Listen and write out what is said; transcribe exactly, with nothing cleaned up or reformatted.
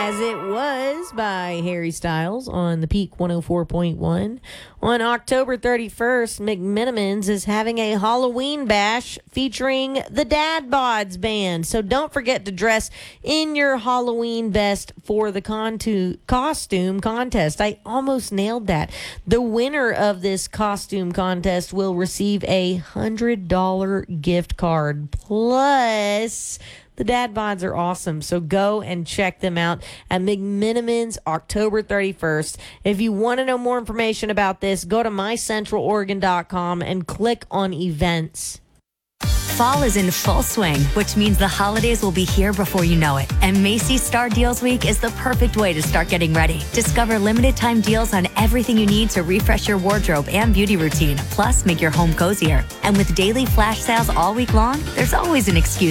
As It Was by Harry Styles on the Peak one oh four point one. On October thirty-first, McMenamins is having a Halloween bash featuring the Dad Bods Band. So don't forget to dress in your Halloween best for the contu- costume contest. I almost nailed that. The winner of this costume contest will receive a one hundred dollars gift card. Plus, the Dad Bods are awesome, so go and check them out at McMenamins October thirty-first. If you want to know more information about this, go to my central oregon dot com and click on events. Fall is in full swing, which means the holidays will be here before you know it. And Macy's Star Deals Week is the perfect way to start getting ready. Discover limited time deals on everything you need to refresh your wardrobe and beauty routine, plus make your home cozier. And with daily flash sales all week long, there's always an excuse